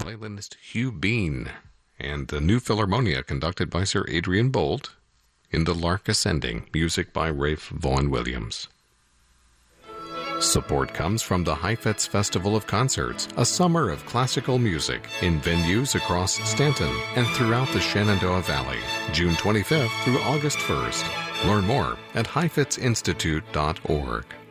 violinist Hugh Bean, and the New Philharmonia conducted by Sir Adrian Boult. In the Lark Ascending, music by Ralph Vaughan Williams. Support comes from the Heifetz Festival of Concerts, a summer of classical music in venues across Stanton and throughout the Shenandoah Valley, June 25th through August 1st. Learn more at heifetzinstitute.org.